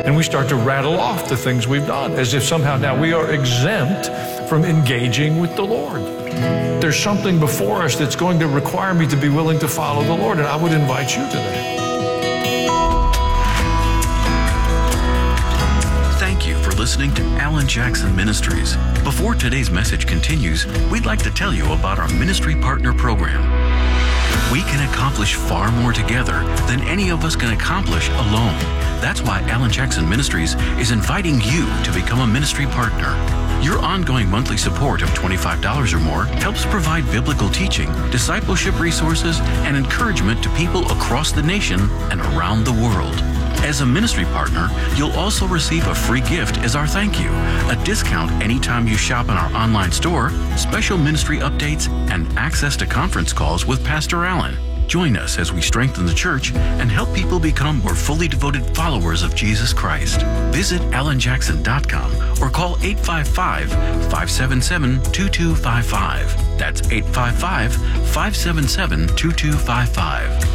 And we start to rattle off the things we've done as if somehow now we are exempt from engaging with the Lord. There's something before us that's going to require me to be willing to follow the Lord, and I would invite you to that. Thank you for listening to Alan Jackson Ministries. Before today's message continues, we'd like to tell you about our Ministry Partner Program. We can accomplish far more together than any of us can accomplish alone. That's why Alan Jackson Ministries is inviting you to become a ministry partner. Your ongoing monthly support of $25 or more helps provide biblical teaching, discipleship resources, and encouragement to people across the nation and around the world. As a ministry partner, you'll also receive a free gift as our thank you, a discount anytime you shop in our online store, special ministry updates, and access to conference calls with Pastor Alan. Join us as we strengthen the church and help people become more fully devoted followers of Jesus Christ. Visit alanjackson.com or call 855-577-2255. That's 855-577-2255.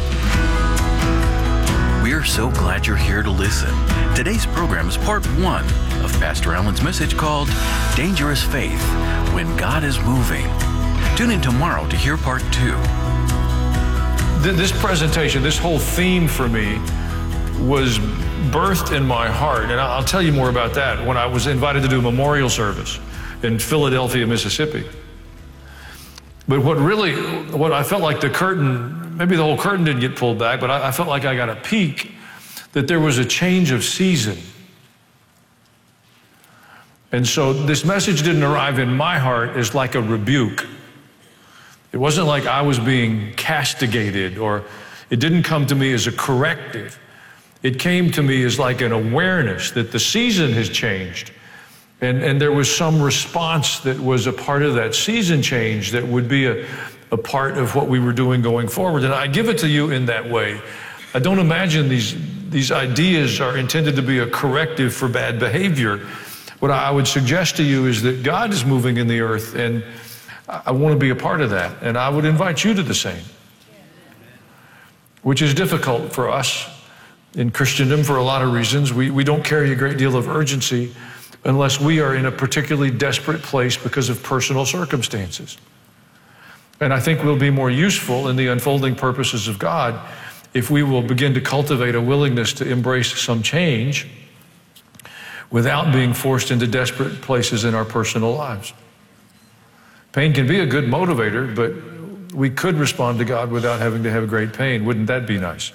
We're so glad you're here to listen. Today's program is part 1 of Pastor Alan's message called Dangerous Faith, When God is Moving. Tune in tomorrow to hear part 2. This presentation, this whole theme for me was birthed in my heart, and I'll tell you more about that when I was invited to do a memorial service in Philadelphia, Mississippi. But what I felt like the curtain, maybe the whole curtain didn't get pulled back, but I felt like I got a peek that there was a change of season. And so this message didn't arrive in my heart as like a rebuke. It wasn't like I was being castigated, or it didn't come to me as a corrective. It came to me as like an awareness that the season has changed. And there was some response that was a part of that season change that would be a part of what we were doing going forward. And I give it to you in that way. I don't imagine these ideas are intended to be a corrective for bad behavior. What I would suggest to you is that God is moving in the earth, and I want to be a part of that. And I would invite you to the same, which is difficult for us in Christendom for a lot of reasons. We don't carry a great deal of urgency unless we are in a particularly desperate place because of personal circumstances. And I think we'll be more useful in the unfolding purposes of God if we will begin to cultivate a willingness to embrace some change without being forced into desperate places in our personal lives. Pain can be a good motivator, but we could respond to God without having to have great pain. Wouldn't that be nice?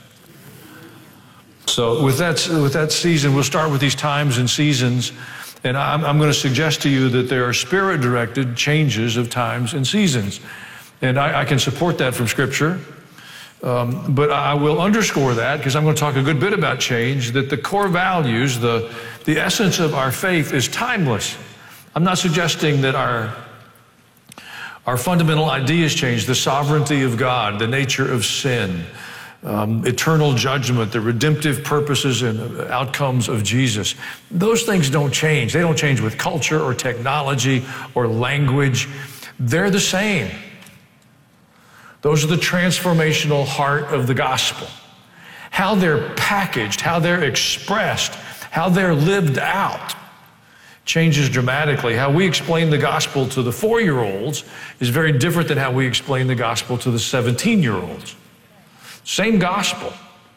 So with that season, we'll start with these times and seasons, and I'm going to suggest to you that there are spirit-directed changes of times and seasons. And I can support that from Scripture, but I will underscore that, because I'm going to talk a good bit about change, that the core values, the essence of our faith is timeless. I'm not suggesting that our fundamental ideas change, the sovereignty of God, the nature of sin, eternal judgment, the redemptive purposes and outcomes of Jesus. Those things don't change. They don't change with culture or technology or language. They're the same. Those are the transformational heart of the gospel. How they're packaged, how they're expressed, how they're lived out changes dramatically. How we explain the gospel to the 4-year-olds is very different than how we explain the gospel to the 17-year-olds. Same gospel.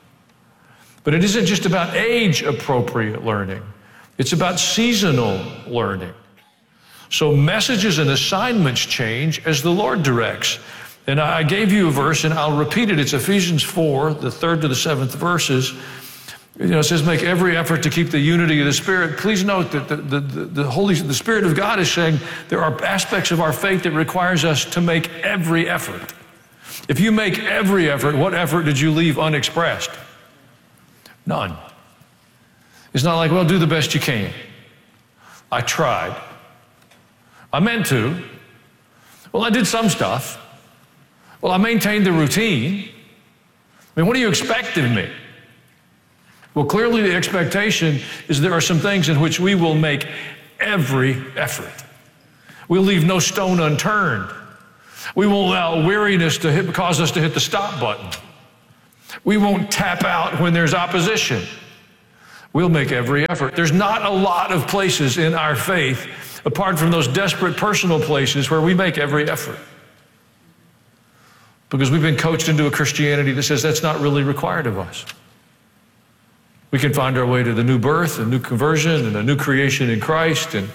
But it isn't just about age-appropriate learning. It's about seasonal learning. So messages and assignments change as the Lord directs. And I gave you a verse, and I'll repeat it. It's Ephesians 4, the 3rd to the 7th verses. It says, make every effort to keep the unity of the Spirit. Please note that the Spirit of God is saying there are aspects of our faith that requires us to make every effort. If you make every effort, what effort did you leave unexpressed? None. It's not like, well, do the best you can. I tried. I meant to. Well, I did some stuff. Well, I maintained the routine. I mean, what do you expect of me? Well, clearly the expectation is there are some things in which we will make every effort. We'll leave no stone unturned. We won't allow weariness to cause us to hit the stop button. We won't tap out when there's opposition. we'll make every effort. There's not a lot of places in our faith, apart from those desperate personal places, where we make every effort. Because we've been coached into a Christianity that says that's not really required of us. We can find our way to the new birth, a new conversion, and a new creation in Christ, and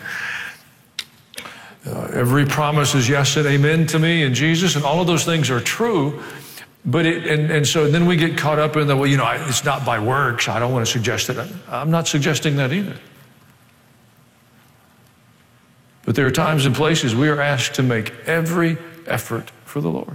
every promise is yes and amen to me in Jesus, and all of those things are true. But so then we get caught up in the, well, it's not by works. I don't want to suggest that. I'm not suggesting that either. But there are times and places we are asked to make every effort for the Lord.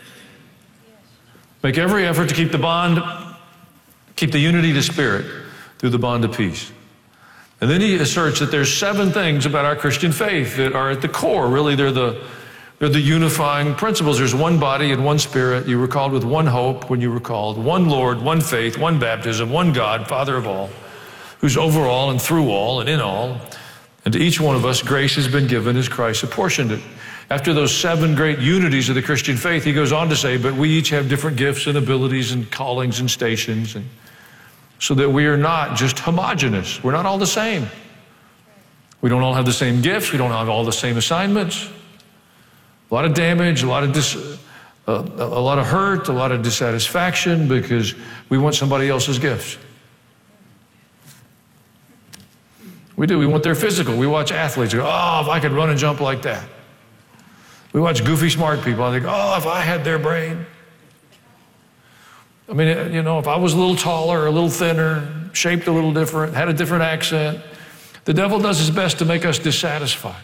Make every effort to keep the bond, keep the unity of the Spirit through the bond of peace. And then he asserts that there's 7 things about our Christian faith that are at the core. Really, they're the unifying principles. There's one body and one Spirit. You were called with one hope when you were called. One Lord, one faith, one baptism, one God, Father of all, who's over all and through all and in all. And to each one of us, grace has been given as Christ apportioned it. After those 7 great unities of the Christian faith, he goes on to say, but we each have different gifts and abilities and callings and stations, and so that we are not just homogeneous. We're not all the same. We don't all have the same gifts. We don't have all the same assignments. A lot of damage, a lot of hurt, a lot of dissatisfaction because we want somebody else's gifts. We do. We want their physical. We watch athletes. We go, oh, if I could run and jump like that. We watch goofy smart people. I think, oh, if I had their brain. I mean, if I was a little taller, a little thinner, shaped a little different, had a different accent, the devil does his best to make us dissatisfied.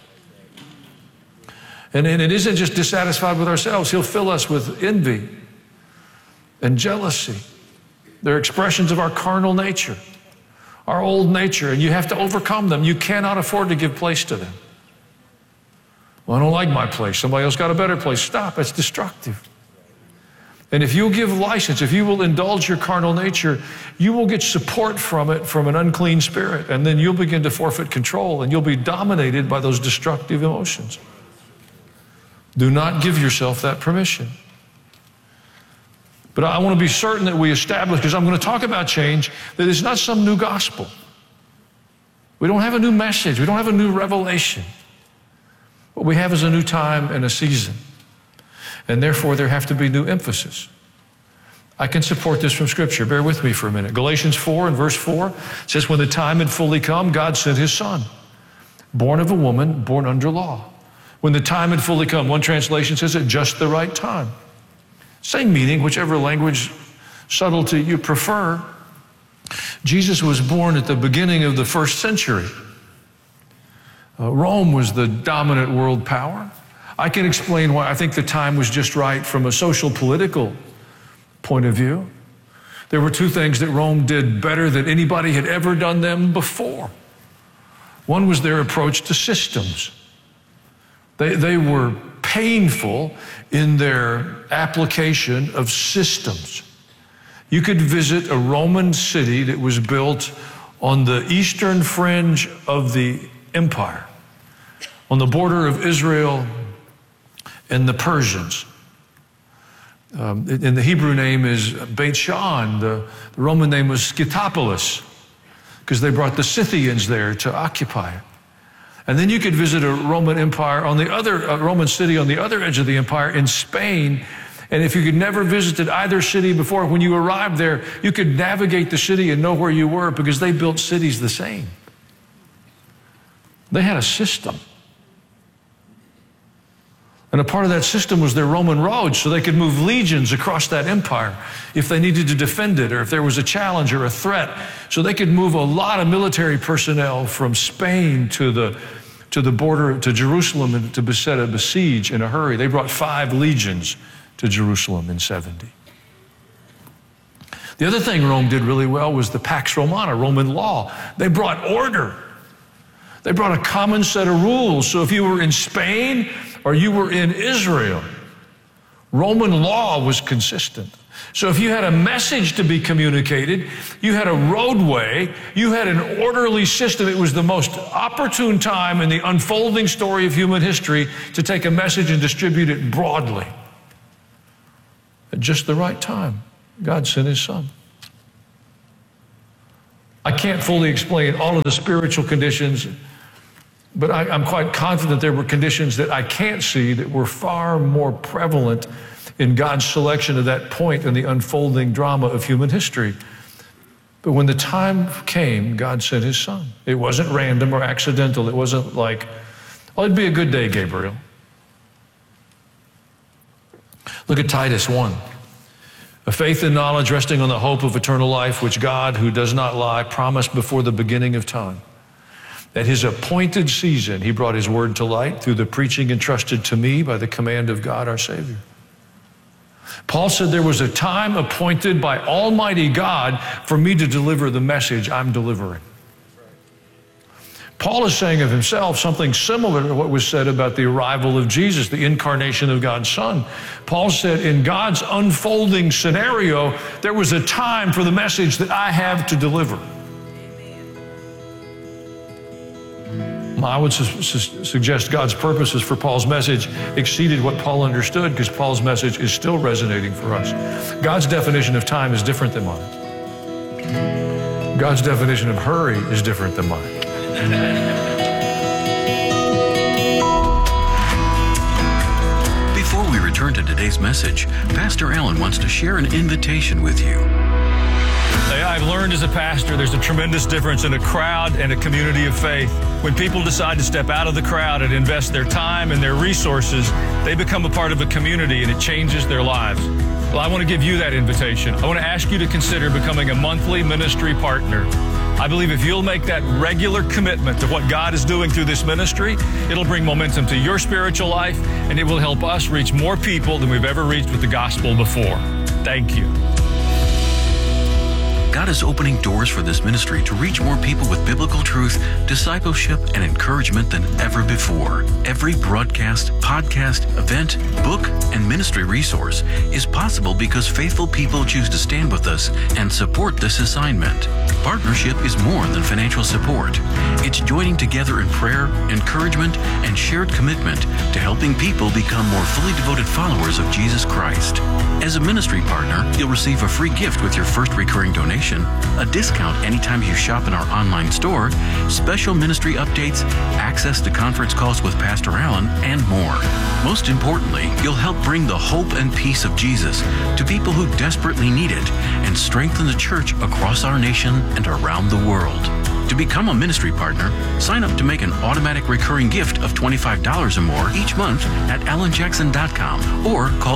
And it isn't just dissatisfied with ourselves. He'll fill us with envy and jealousy. They're expressions of our carnal nature, our old nature, and you have to overcome them. You cannot afford to give place to them. Well, I don't like my place. Somebody else got a better place. Stop. It's destructive. And if you'll give license, if you will indulge your carnal nature, you will get support from it from an unclean spirit. And then you'll begin to forfeit control and you'll be dominated by those destructive emotions. Do not give yourself that permission. But I want to be certain that we establish, because I'm going to talk about change, that it's not some new gospel. We don't have a new message. We don't have a new revelation. What we have is a new time and a season. And therefore, there have to be new emphasis. I can support this from Scripture. Bear with me for a minute. Galatians 4 and verse 4 says, when the time had fully come, God sent his Son, born of a woman, born under law. When the time had fully come, one translation says at just the right time. Same meaning, whichever language subtlety you prefer. Jesus was born at the beginning of the 1st century. Rome was the dominant world power. I can explain why I think the time was just right from a social political point of view. There were 2 things that Rome did better than anybody had ever done them before. One was their approach to systems. They were painful in their application of systems. You could visit a Roman city that was built on the eastern fringe of the empire, on the border of Israel and the Persians. And the Hebrew name is Beit Shan. The Roman name was Scythopolis, because they brought the Scythians there to occupy it. And then you could visit a Roman empire on the other, a Roman city on the other edge of the empire in Spain. And if you could never visited either city before, when you arrived there, you could navigate the city and know where you were, because they built cities the same. They had a system. And a part of that system was their Roman roads, so they could move legions across that empire if they needed to defend it, or if there was a challenge or a threat. So they could move a lot of military personnel from Spain to the border, to Jerusalem, and to beset a besiege in a hurry. They brought 5 legions to Jerusalem in 70. The other thing Rome did really well was the Pax Romana, Roman law. They brought order. They brought a common set of rules. So if you were in Spain or you were in Israel, Roman law was consistent. So if you had a message to be communicated, you had a roadway, you had an orderly system. It was the most opportune time in the unfolding story of human history to take a message and distribute it broadly. At just the right time, God sent his Son. I can't fully explain all of the spiritual conditions, but I'm quite confident there were conditions that I can't see that were far more prevalent in God's selection of that point in the unfolding drama of human history. But when the time came, God sent his son. It wasn't random or accidental. It wasn't like, oh, it'd be a good day, Gabriel. Look at Titus 1. A faith and knowledge resting on the hope of eternal life, which God, who does not lie, promised before the beginning of time. At his appointed season, he brought his word to light through the preaching entrusted to me by the command of God our Savior. Paul said there was a time appointed by Almighty God for me to deliver the message I'm delivering. Paul is saying of himself something similar to what was said about the arrival of Jesus, the incarnation of God's Son. Paul said, in God's unfolding scenario, there was a time for the message that I have to deliver. I would suggest God's purposes for Paul's message exceeded what Paul understood, because Paul's message is still resonating for us. God's definition of time is different than mine. God's definition of hurry is different than mine. Before we return to today's message, Pastor Allen wants to share an invitation with you. I've learned as a pastor there's a tremendous difference in a crowd and a community of faith. When people decide to step out of the crowd and invest their time and their resources, they become a part of a community and it changes their lives. Well, I want to give you that invitation. I want to ask you to consider becoming a monthly ministry partner. I believe if you'll make that regular commitment to what God is doing through this ministry, it'll bring momentum to your spiritual life and it will help us reach more people than we've ever reached with the gospel before. Thank you. God is opening doors for this ministry to reach more people with biblical truth, discipleship, and encouragement than ever before. Every broadcast, podcast, event, book, and ministry resource is possible because faithful people choose to stand with us and support this assignment. Partnership is more than financial support. It's joining together in prayer, encouragement, and shared commitment to helping people become more fully devoted followers of Jesus Christ. As a ministry partner, you'll receive a free gift with your first recurring donation, a discount anytime you shop in our online store, special ministry updates, access to conference calls with Pastor Allen, and more. Most importantly, you'll help bring the hope and peace of Jesus to people who desperately need it and strengthen the church across our nation and around the world. To become a ministry partner, sign up to make an automatic recurring gift of $25 or more each month at alanjackson.com or call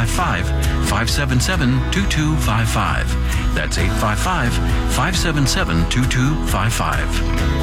855-577-2255. That's 855-577-2255.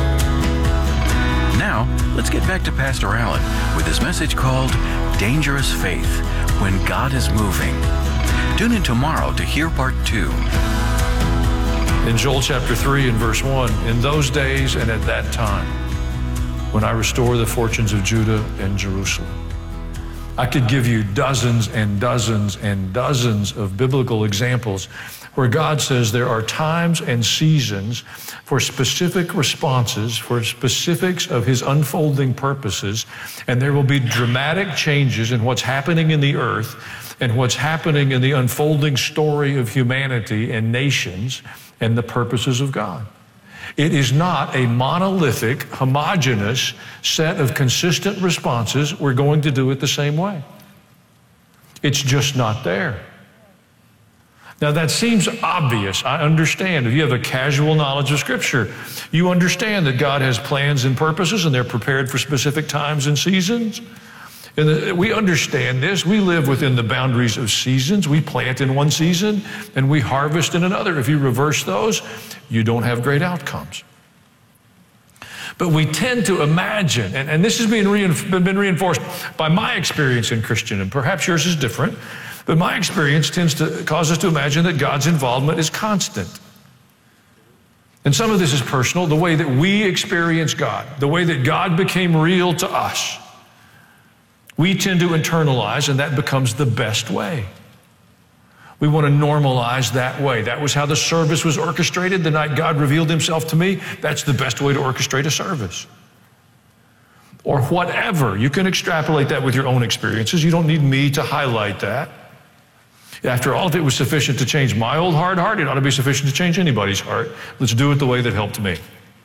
Now, let's get back to Pastor Allen with his message called Dangerous Faith, When God is Moving. Tune in tomorrow to hear part 2. In Joel chapter 3 and verse 1, in those days and at that time, when I restore the fortunes of Judah and Jerusalem. I could give you dozens and dozens and dozens of biblical examples where God says there are times and seasons for specific responses, for specifics of his unfolding purposes, and there will be dramatic changes in what's happening in the earth and what's happening in the unfolding story of humanity and nations and the purposes of God. It is not a monolithic, homogeneous set of consistent responses. We're going to do it the same way. It's just not there. Now that seems obvious. I understand. If you have a casual knowledge of Scripture, you understand that God has plans and purposes and they're prepared for specific times and seasons. And we understand this. We live within the boundaries of seasons. We plant in one season and we harvest in another. If you reverse those, you don't have great outcomes. But we tend to imagine, and this has been reinforced by my experience in Christian, and perhaps yours is different, but my experience tends to cause us to imagine that God's involvement is constant. And some of this is personal, the way that we experience God, the way that God became real to us. We tend to internalize, and that becomes the best way. We want to normalize that way. That was how the service was orchestrated the night God revealed himself to me. That's the best way to orchestrate a service. Or whatever. You can extrapolate that with your own experiences. You don't need me to highlight that. After all, if it was sufficient to change my old hard heart, it ought to be sufficient to change anybody's heart. Let's do it the way that helped me.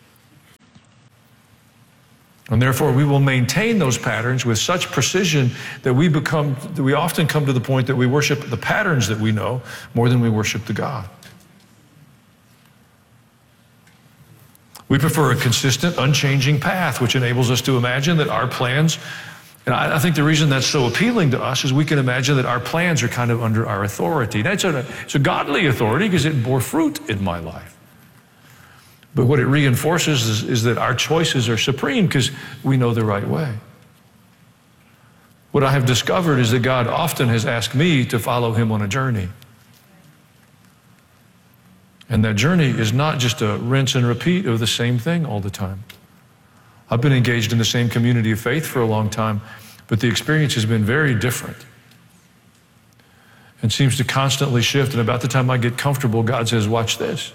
And therefore, we will maintain those patterns with such precision that we often come to the point that we worship the patterns that we know more than we worship the God. We prefer a consistent, unchanging path, which enables us to imagine that our plans, and I think the reason that's so appealing to us is we can imagine that our plans are kind of under our authority. Now, it's a godly authority because it bore fruit in my life. But what it reinforces is that our choices are supreme because we know the right way. What I have discovered is that God often has asked me to follow him on a journey. And that journey is not just a rinse and repeat of the same thing all the time. I've been engaged in the same community of faith for a long time, but the experience has been very different and seems to constantly shift. And about the time I get comfortable, God says, watch this.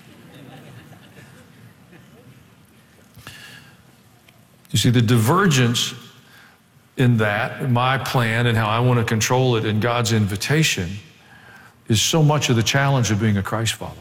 You see, the divergence in that, my plan and how I want to control it, and God's invitation is so much of the challenge of being a Christ follower.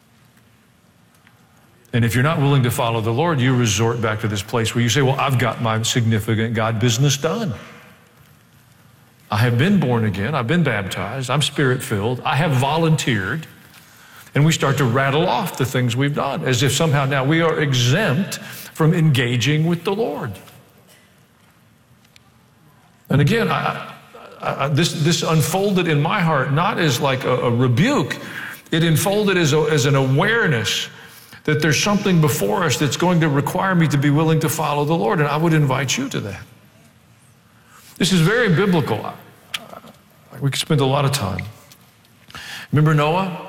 And if you're not willing to follow the Lord, you resort back to this place where you say, well, I've got my significant God business done. I have been born again. I've been baptized. I'm Spirit-filled. I have volunteered. And we start to rattle off the things we've done as if somehow now we are exempt from engaging with the Lord. And again, this unfolded in my heart not as like a rebuke. It unfolded as an awareness that there's something before us that's going to require me to be willing to follow the Lord, and I would invite you to that. This is very biblical. We could spend a lot of time. Remember Noah?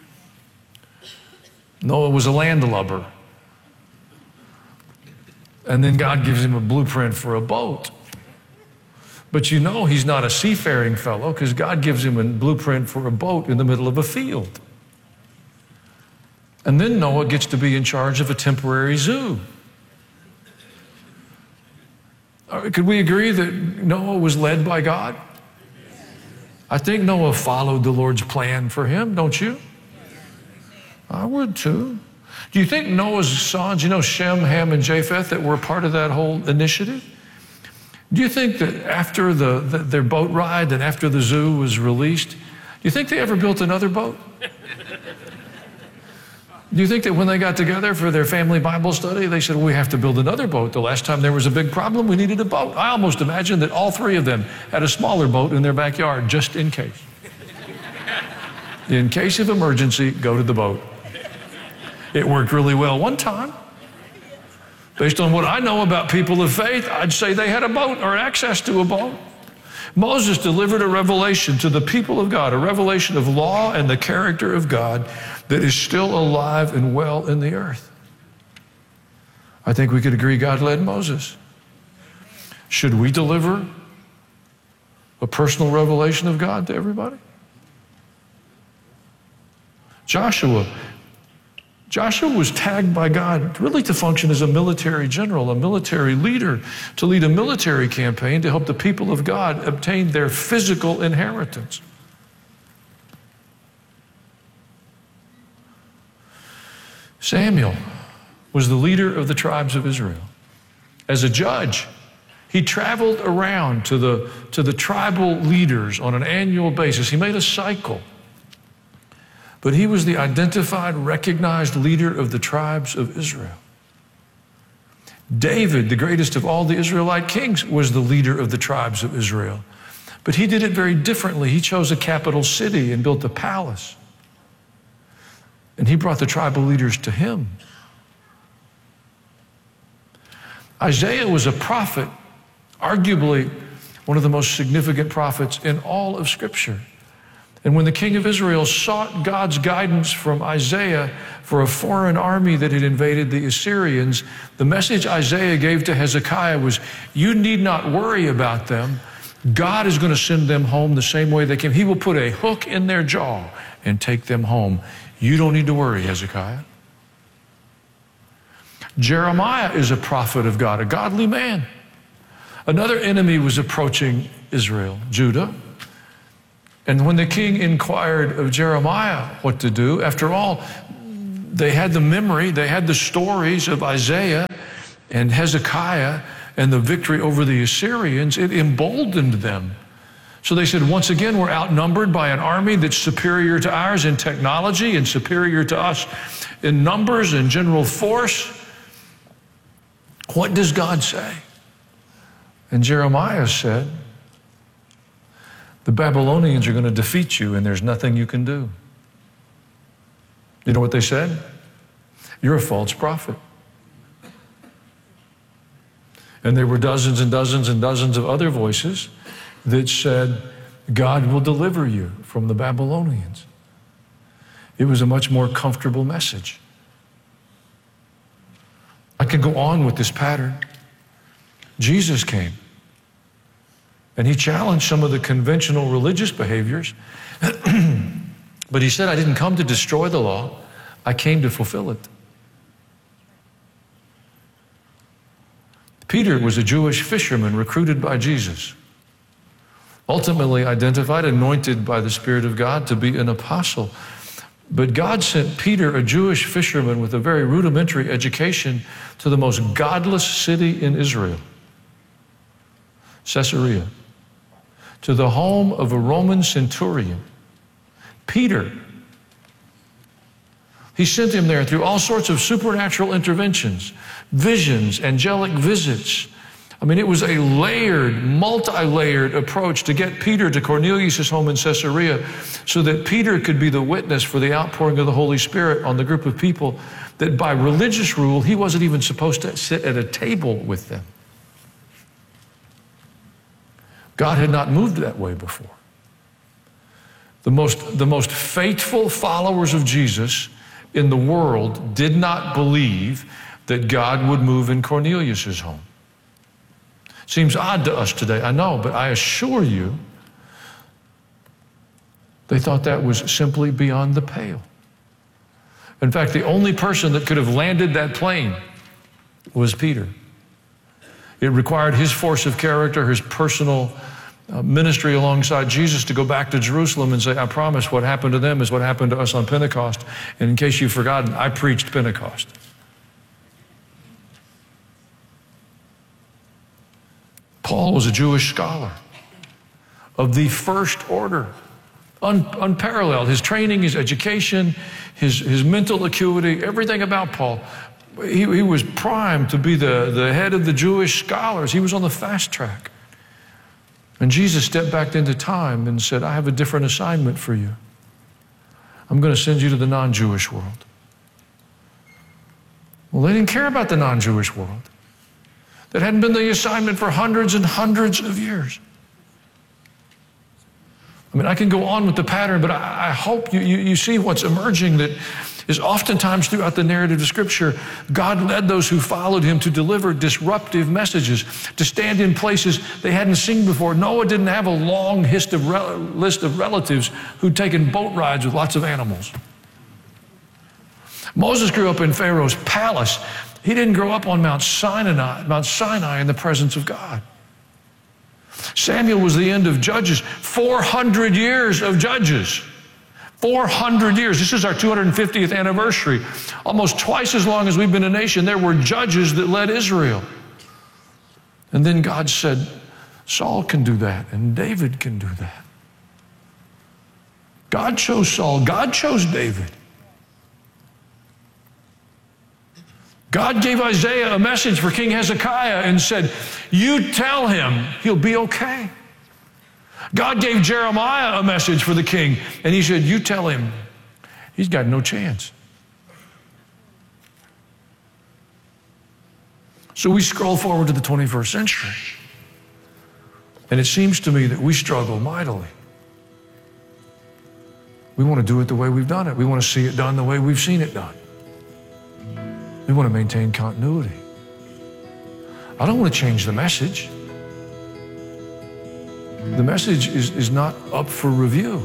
Noah was a landlubber. And then God gives him a blueprint for a boat. But you know he's not a seafaring fellow because God gives him a blueprint for a boat in the middle of a field. And then Noah gets to be in charge of a temporary zoo. Could we agree that Noah was led by God? I think Noah followed the Lord's plan for him, don't you? I would too. Do you think Noah's sons, you know, Shem, Ham, and Japheth, that were part of that whole initiative? Do you think that after their boat ride and after the zoo was released, do you think they ever built another boat? Do you think that when they got together for their family Bible study, they said, well, we have to build another boat. The last time there was a big problem, we needed a boat. I almost imagine that all three of them had a smaller boat in their backyard, just in case. In case of emergency, go to the boat. It worked really well one time. Based on what I know about people of faith, I'd say they had a boat or access to a boat. Moses delivered a revelation to the people of God, a revelation of law and the character of God that is still alive and well in the earth. I think we could agree God led Moses. Should we deliver a personal revelation of God to everybody? Joshua was tagged by God really to function as a military general, a military leader, to lead a military campaign to help the people of God obtain their physical inheritance. Samuel was the leader of the tribes of Israel. As a judge, he traveled around to the tribal leaders on an annual basis. He made a cycle. But he was the identified, recognized leader of the tribes of Israel. David, the greatest of all the Israelite kings, was the leader of the tribes of Israel. But he did it very differently. He chose a capital city and built a palace. And he brought the tribal leaders to him. Isaiah was a prophet, arguably one of the most significant prophets in all of Scripture. And when the king of Israel sought God's guidance from Isaiah for a foreign army that had invaded the Assyrians, the message Isaiah gave to Hezekiah was, you need not worry about them. God is going to send them home the same way they came. He will put a hook in their jaw and take them home. You don't need to worry, Hezekiah. Jeremiah is a prophet of God, a godly man. Another enemy was approaching Israel, Judah. And when the king inquired of Jeremiah what to do, after all, they had the memory, they had the stories of Isaiah and Hezekiah and the victory over the Assyrians. It emboldened them. So they said, once again, we're outnumbered by an army that's superior to ours in technology and superior to us in numbers and general force. What does God say? And Jeremiah said, the Babylonians are going to defeat you and there's nothing you can do. You know what they said? You're a false prophet. And there were dozens and dozens and dozens of other voices that said, God will deliver you from the Babylonians. It was a much more comfortable message. I could go on with this pattern. Jesus came, and he challenged some of the conventional religious behaviors, but he said, I didn't come to destroy the law, I came to fulfill it. Peter was a Jewish fisherman recruited by Jesus, ultimately identified, anointed by the Spirit of God to be an apostle. But God sent Peter, a Jewish fisherman with a very rudimentary education, to the most godless city in Israel, Caesarea, to the home of a Roman centurion. Peter, he sent him there through all sorts of supernatural interventions, visions, angelic visits. I mean, it was a layered, multi-layered approach to get Peter to Cornelius' home in Caesarea so that Peter could be the witness for the outpouring of the Holy Spirit on the group of people that by religious rule, he wasn't even supposed to sit at a table with them. God had not moved that way before. The most faithful followers of Jesus in the world did not believe that God would move in Cornelius' home. Seems odd to us today, I know, but I assure you, they thought that was simply beyond the pale. In fact, the only person that could have landed that plane was Peter. It required his force of character, his personal ministry alongside Jesus to go back to Jerusalem and say, I promise what happened to them is what happened to us on Pentecost. And in case you've forgotten, I preached Pentecost. Paul was a Jewish scholar of the first order, unparalleled. His training, his education, his mental acuity, everything about Paul. He was primed to be the head of the Jewish scholars. He was on the fast track. And Jesus stepped back into time and said, I have a different assignment for you. I'm going to send you to the non-Jewish world. Well, they didn't care about the non-Jewish world. That hadn't been the assignment for hundreds and hundreds of years. I mean, I can go on with the pattern, but I hope you see what's emerging, that is oftentimes throughout the narrative of Scripture, God led those who followed him to deliver disruptive messages, to stand in places they hadn't seen before. Noah didn't have a long list of relatives who'd taken boat rides with lots of animals. Moses grew up in Pharaoh's palace. He didn't grow up on Mount Sinai in the presence of God. Samuel was the end of Judges. 400 years of Judges. 400 years. This is our 250th anniversary. Almost twice as long as we've been a nation, there were judges that led Israel. And then God said, Saul can do that, and David can do that. God chose Saul. God chose David. God gave Isaiah a message for King Hezekiah and said, you tell him he'll be okay. God gave Jeremiah a message for the king, and he said, you tell him he's got no chance. So we scroll forward to the 21st century, and it seems to me that we struggle mightily. We want to do it the way we've done it. We want to see it done the way we've seen it done. We want to maintain continuity. I don't want to change the message. The message is not up for review.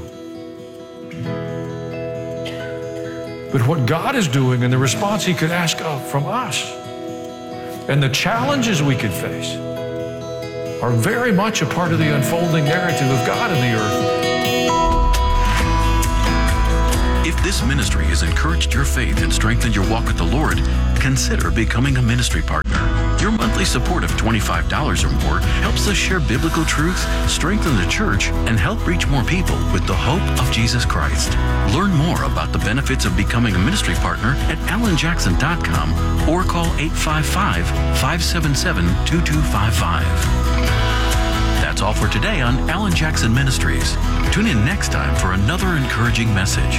But what God is doing and the response he could ask from us and the challenges we could face are very much a part of the unfolding narrative of God in the earth. this ministry has encouraged your faith and strengthened your walk with the Lord, consider becoming a ministry partner. Your monthly support of $25 or more helps us share biblical truth, strengthen the church, and help reach more people with the hope of Jesus Christ. Learn more about the benefits of becoming a ministry partner at alanjackson.com or call 855-577-2255. That's all for today on Alan Jackson Ministries. Tune in next time for another encouraging message.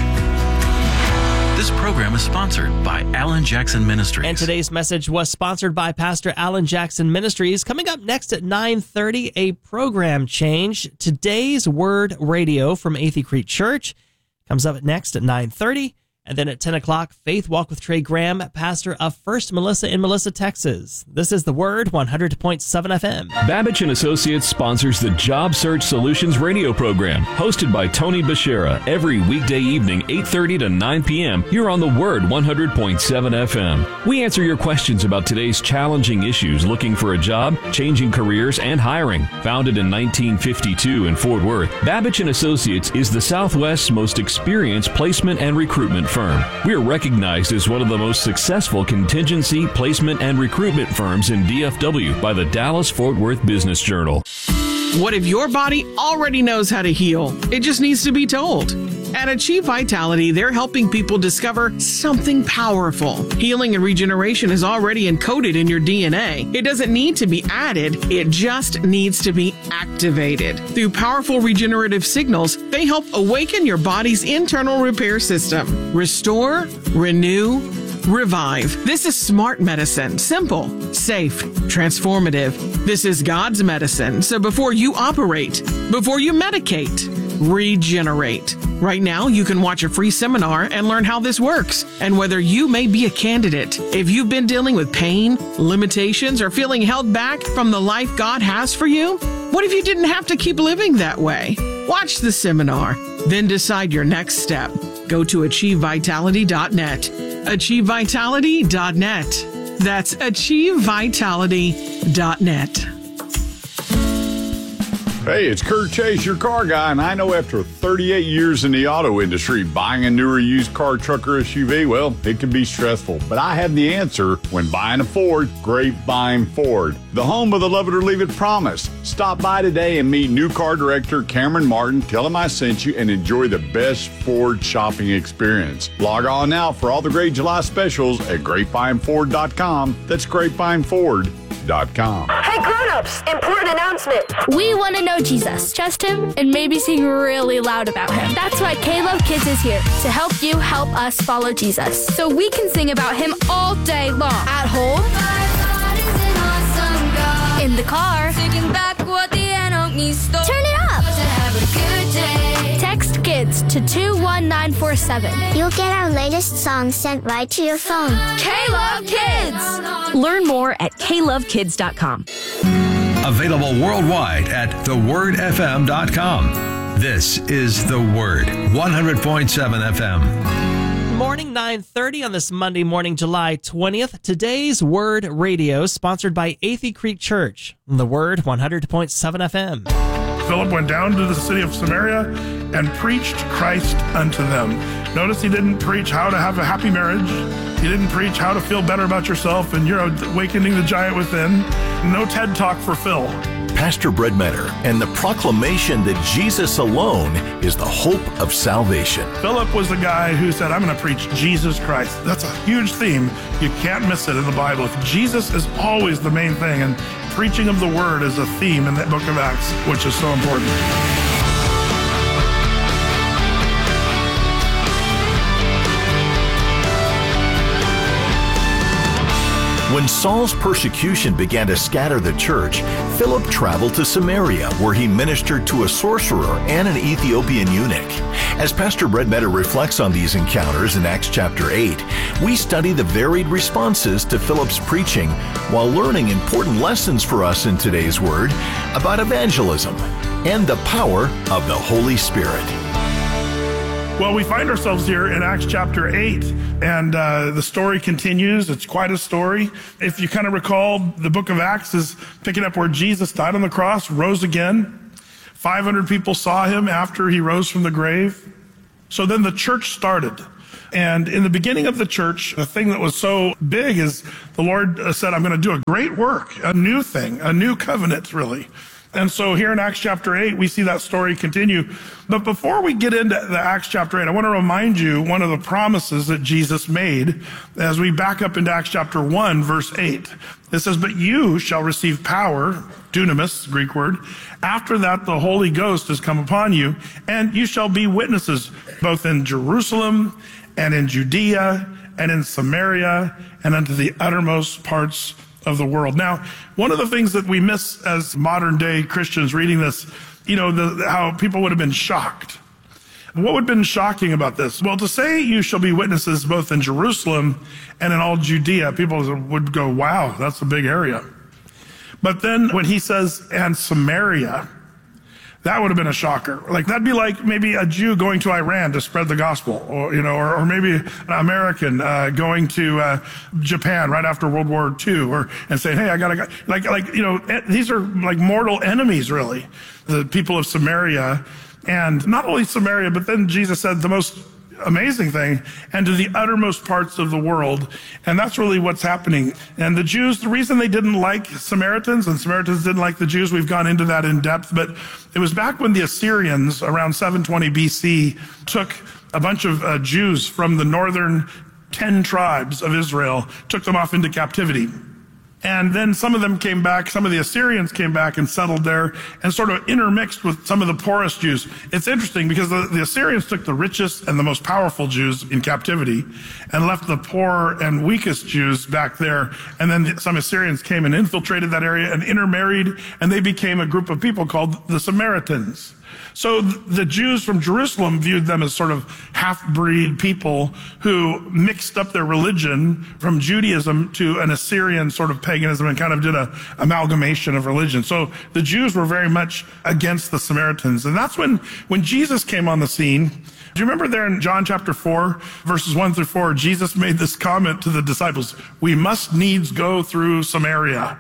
This program is sponsored by Alan Jackson Ministries. And today's message was sponsored by Pastor Alan Jackson Ministries. Coming up next at 9:30, a program change. Today's Word Radio from Athey Creek Church comes up next at 9:30. And then at 10 o'clock, Faith Walk with Trey Graham, pastor of First Melissa in Melissa, Texas. This is The Word, 100.7 FM. Babbage & Associates sponsors the Job Search Solutions radio program, hosted by Tony Bashera, every weekday evening, 8:30 to 9 p.m. here on The Word, 100.7 FM. We answer your questions about today's challenging issues, looking for a job, changing careers, and hiring. Founded in 1952 in Fort Worth, Babbage & Associates is the Southwest's most experienced placement and recruitment firm. We are recognized as one of the most successful contingency, placement, and recruitment firms in DFW by the Dallas-Fort Worth Business Journal. What if your body already knows how to heal? It just needs to be told. At Achieve Vitality, they're helping people discover something powerful. Healing and regeneration is already encoded in your DNA. It doesn't need to be added, it just needs to be activated. Through powerful regenerative signals, they help awaken your body's internal repair system. Restore, renew, revive. This is smart medicine. Simple, safe, transformative. This is God's medicine. So before you operate, before you medicate, regenerate. Right now, you can watch a free seminar and learn how this works and whether you may be a candidate. If you've been dealing with pain, limitations, or feeling held back from the life God has for you, what if you didn't have to keep living that way? Watch the seminar, then decide your next step. Go to achievevitality.net. achievevitality.net. That's achievevitality.net. Hey, it's Kurt Chase, your car guy, and I know after 38 years in the auto industry, buying a newer used car, truck, or SUV, well, it can be stressful. But I have the answer when buying a Ford. Grapevine Ford, the home of the love it or leave it promise. Stop by today and meet new car director Cameron Martin. Tell him I sent you and enjoy the best Ford shopping experience. Log on now for all the great July specials at grapevineford.com. That's grapevineford.com. Hey grown-ups, important announcement. We want to know Jesus, trust him, and maybe sing really loud about him. That's why K-Love Kids is here to help you help us follow Jesus. So we can sing about him all day long. At home, in the car, turn it up. Text KIDS to 21947. You'll get our latest songs sent right to your phone. K-Love Kids. Learn more at klovekids.com. Available worldwide at thewordfm.com. This is The Word, 100.7 FM. Morning, 9:30 on this Monday morning, July 20th. Today's Word Radio, sponsored by Athey Creek Church. The Word, 100.7 FM. Philip went down to the city of Samaria and preached Christ unto them. Notice he didn't preach how to have a happy marriage. He didn't preach how to feel better about yourself and you're awakening the giant within. No TED Talk for Phil. Pastor Brett Metter and the proclamation that Jesus alone is the hope of salvation. Philip was the guy who said, I'm going to preach Jesus Christ. That's a huge theme. You can't miss it in the Bible. Jesus is always the main thing, and preaching of the word is a theme in the book of Acts, which is so important. When Saul's persecution began to scatter the church, Philip traveled to Samaria, where he ministered to a sorcerer and an Ethiopian eunuch. As Pastor Brett Metter reflects on these encounters in Acts chapter 8, we study the varied responses to Philip's preaching while learning important lessons for us in today's Word about evangelism and the power of the Holy Spirit. Well, we find ourselves here in Acts chapter 8, and the story continues. It's quite a story. If you kind of recall, the book of Acts is picking up where Jesus died on the cross, rose again. 500 people saw him after he rose from the grave. So then the church started. And in the beginning of the church, the thing that was so big is the Lord said, I'm going to do a great work, a new thing, a new covenant, really. And so here in Acts chapter 8, we see that story continue. But before we get into the Acts chapter 8, I want to remind you one of the promises that Jesus made as we back up into Acts chapter 1, verse 8. It says, but you shall receive power, dunamis, Greek word. After that, the Holy Ghost has come upon you, and you shall be witnesses both in Jerusalem and in Judea and in Samaria and unto the uttermost parts of the world. Now, one of the things that we miss as modern day Christians reading this, how people would have been shocked. What would have been shocking about this? Well, to say you shall be witnesses both in Jerusalem and in all Judea, people would go, wow, that's a big area. But then when he says, and Samaria, that would have been a shocker. Like, that'd be like maybe a Jew going to Iran to spread the gospel, or maybe an American going to Japan right after World War II, and saying, hey, I gotta go. These are like mortal enemies, really, the people of Samaria. And not only Samaria, but then Jesus said the most amazing thing, and to the uttermost parts of the world. And that's really what's happening. And the Jews, the reason they didn't like Samaritans, and Samaritans didn't like the Jews, we've gone into that in depth, but it was back when the Assyrians, around 720 BC, took a bunch of Jews from the northern 10 tribes of Israel, took them off into captivity. And then some of them came back, some of the Assyrians came back and settled there and sort of intermixed with some of the poorest Jews. It's interesting because the Assyrians took the richest and the most powerful Jews in captivity and left the poor and weakest Jews back there. And then some Assyrians came and infiltrated that area and intermarried, and they became a group of people called the Samaritans. So the Jews from Jerusalem viewed them as sort of half-breed people who mixed up their religion from Judaism to an Assyrian sort of paganism and kind of did an amalgamation of religion. So the Jews were very much against the Samaritans. And that's when Jesus came on the scene. Do you remember there in John chapter 4, verses 1 through 4, Jesus made this comment to the disciples, we must needs go through Samaria.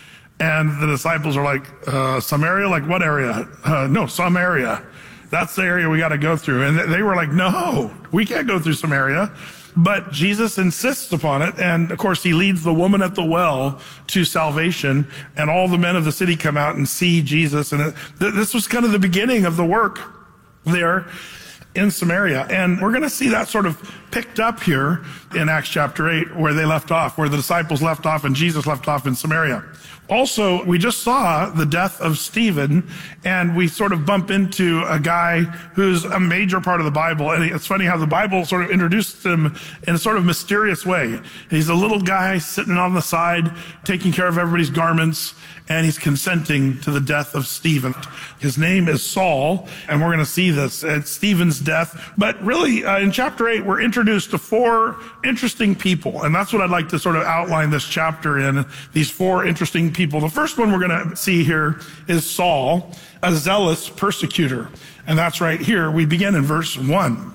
And the disciples are like, Samaria? Like what area? No, Samaria. That's the area we got to go through. And they were like, no, we can't go through Samaria. But Jesus insists upon it. And of course, he leads the woman at the well to salvation. And all the men of the city come out and see Jesus. And this was kind of the beginning of the work there in Samaria. And we're going to see that sort of picked up here in Acts chapter 8, where they left off, where the disciples left off and Jesus left off in Samaria. Also, we just saw the death of Stephen, and we sort of bump into a guy who's a major part of the Bible. And it's funny how the Bible sort of introduced him in a sort of mysterious way. He's a little guy sitting on the side, taking care of everybody's garments, and he's consenting to the death of Stephen. His name is Saul, and we're going to see this at Stephen's death. But really, in chapter 8, we're introduced to 4 interesting people, and that's what I'd like to sort of outline this chapter in, these 4 interesting people. The first one we're going to see here is Saul, a zealous persecutor. And that's right here. We begin in verse 1.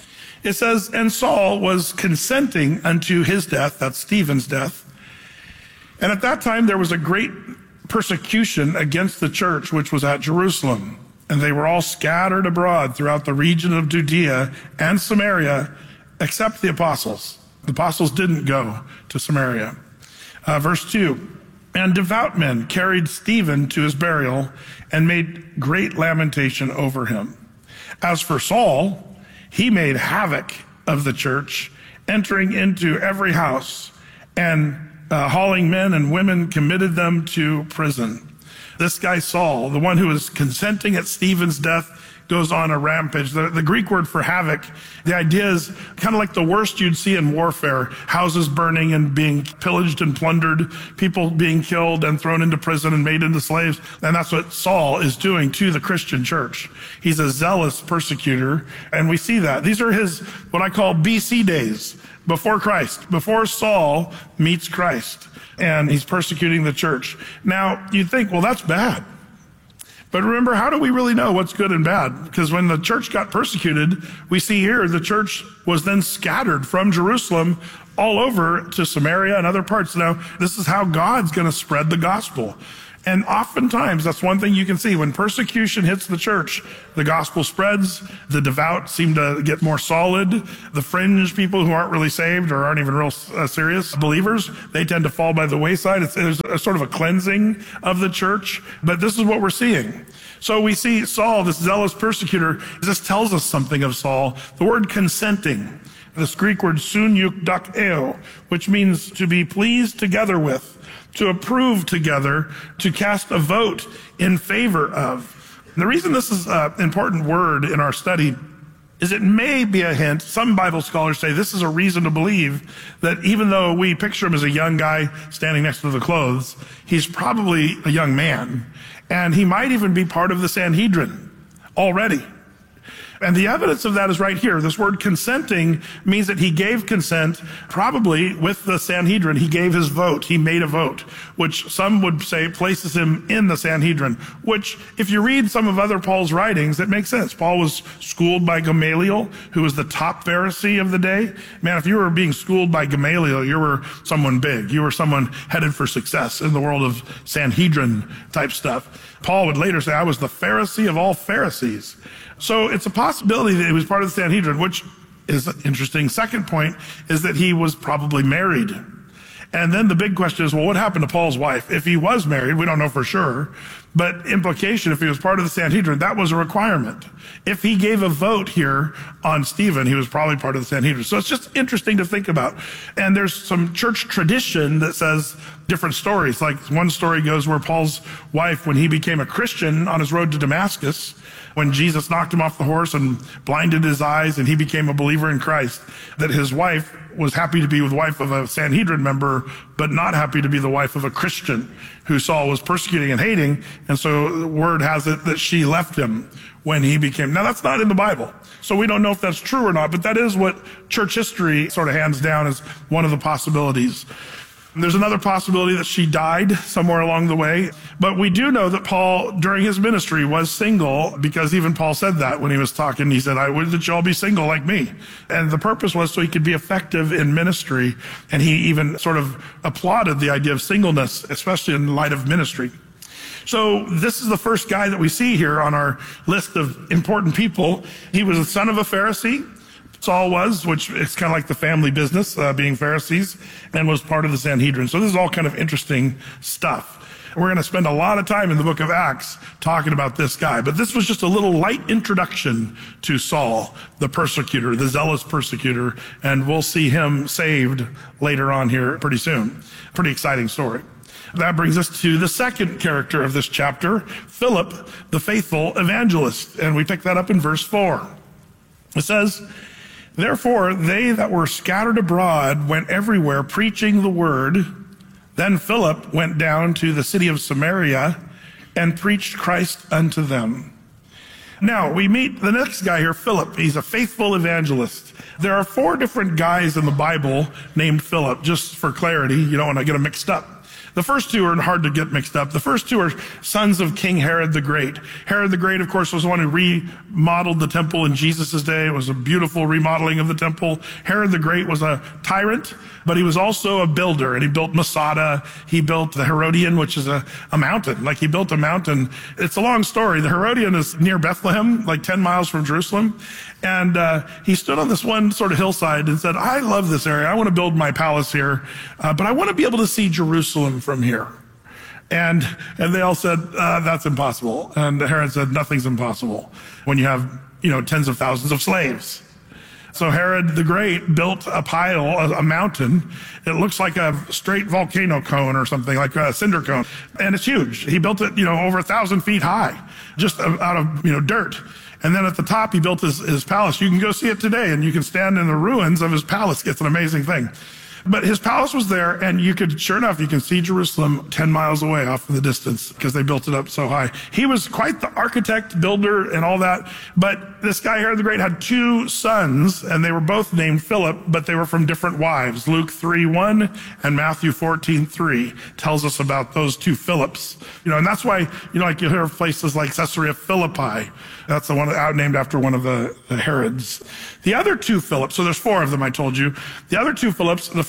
It says, and Saul was consenting unto his death, that's Stephen's death. And at that time there was a great persecution against the church which was at Jerusalem. And they were all scattered abroad throughout the region of Judea and Samaria, except the apostles. The apostles didn't go to Samaria. Verse 2. And devout men carried Stephen to his burial and made great lamentation over him. As for Saul, he made havoc of the church, entering into every house and hauling men and women, committed them to prison. This guy Saul, the one who was consenting at Stephen's death, goes on a rampage. The Greek word for havoc, the idea is kind of like the worst you'd see in warfare. Houses burning and being pillaged and plundered, people being killed and thrown into prison and made into slaves. And that's what Saul is doing to the Christian church. He's a zealous persecutor, and we see that. These are his, what I call BC days, before Christ, before Saul meets Christ, and he's persecuting the church. Now, you'd think, well, that's bad. But remember, how do we really know what's good and bad? Because when the church got persecuted, we see here the church was then scattered from Jerusalem all over to Samaria and other parts. Now, this is how God's going to spread the gospel. And oftentimes, that's one thing you can see. When persecution hits the church, the gospel spreads, the devout seem to get more solid. The fringe people who aren't really saved or aren't even real serious believers, they tend to fall by the wayside. There's a sort of a cleansing of the church. But this is what we're seeing. So we see Saul, this zealous persecutor. This tells us something of Saul. The word consenting, this Greek word sunukdakeo, which means to be pleased together with, to approve together, to cast a vote in favor of. And the reason this is an important word in our study is it may be a hint. Some Bible scholars say this is a reason to believe that even though we picture him as a young guy standing next to the clothes, he's probably a young man. And he might even be part of the Sanhedrin already. And the evidence of that is right here. This word consenting means that he gave consent, probably with the Sanhedrin. He gave his vote. He made a vote, which some would say places him in the Sanhedrin, which if you read some of other Paul's writings, it makes sense. Paul was schooled by Gamaliel, who was the top Pharisee of the day. Man, if you were being schooled by Gamaliel, you were someone big. You were someone headed for success in the world of Sanhedrin type stuff. Paul would later say, I was the Pharisee of all Pharisees. So it's a possibility that he was part of the Sanhedrin, which is interesting. Second point is that he was probably married. And then the big question is, well, what happened to Paul's wife? If he was married, we don't know for sure, but implication, if he was part of the Sanhedrin, that was a requirement. If he gave a vote here on Stephen, he was probably part of the Sanhedrin. So it's just interesting to think about. And there's some church tradition that says different stories. Like one story goes where Paul's wife, when he became a Christian on his road to Damascus, when Jesus knocked him off the horse and blinded his eyes and he became a believer in Christ, that his wife was happy to be the wife of a Sanhedrin member, but not happy to be the wife of a Christian who Saul was persecuting and hating. And so the word has it that she left him when he became. Now that's not in the Bible, so we don't know if that's true or not, but that is what church history sort of hands down as one of the possibilities. There's another possibility that she died somewhere along the way. But we do know that Paul, during his ministry, was single, because even Paul said that when he was talking. He said, I would that you all be single like me. And the purpose was so he could be effective in ministry. And he even sort of applauded the idea of singleness, especially in light of ministry. So this is the first guy that we see here on our list of important people. He was the son of a Pharisee. Saul was, which is kind of like the family business, being Pharisees, and was part of the Sanhedrin. So this is all kind of interesting stuff. We're going to spend a lot of time in the book of Acts talking about this guy, but this was just a little light introduction to Saul, the persecutor, the zealous persecutor, and we'll see him saved later on here pretty soon. Pretty exciting story. That brings us to the second character of this chapter, Philip, the faithful evangelist, and we pick that up in verse 4. It says, Therefore, they that were scattered abroad went everywhere preaching the word. Then Philip went down to the city of Samaria and preached Christ unto them. Now, we meet the next guy here, Philip. He's a faithful evangelist. There are 4 different guys in the Bible named Philip, just for clarity. You don't want to get them mixed up. The first 2 are hard to get mixed up. The first 2 are sons of King Herod the Great. Herod the Great, of course, was the one who remodeled the temple in Jesus' day. It was a beautiful remodeling of the temple. Herod the Great was a tyrant, but he was also a builder, and he built Masada. He built the Herodian, which is a mountain. Like, he built a mountain. It's a long story. The Herodian is near Bethlehem, like 10 miles from Jerusalem. And he stood on this one sort of hillside and said, I love this area. I want to build my palace here, but I want to be able to see Jerusalem from here. And they all said, that's impossible. And Herod said, nothing's impossible when you have, tens of thousands of slaves. So Herod the Great built a pile, a mountain. It looks like a straight volcano cone or something, like a cinder cone. And it's huge. He built it, over 1,000 feet high, just out of, dirt. And then at the top, he built his palace. You can go see it today, and you can stand in the ruins of his palace. It's an amazing thing. But his palace was there, and sure enough, you can see Jerusalem 10 miles away off in the distance because they built it up so high. He was quite the architect, builder, and all that. But this guy, Herod the Great, had 2 sons, and they were both named Philip, but they were from different wives. Luke 3:1 and Matthew 14:3 tells us about those 2 Philips. And that's why, like you hear of places like Caesarea Philippi. That's the one named after one of the Herods. The other 2 Philips, so there's 4 of them, I told you. The other 2 Philips, the